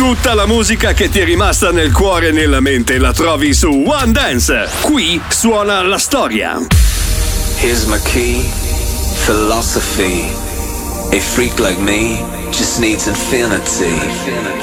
Tutta la musica che ti è rimasta nel cuore e nella mente la trovi su One Dance. Qui suona la storia. Here's my key, philosophy. A freak like me just needs infinity.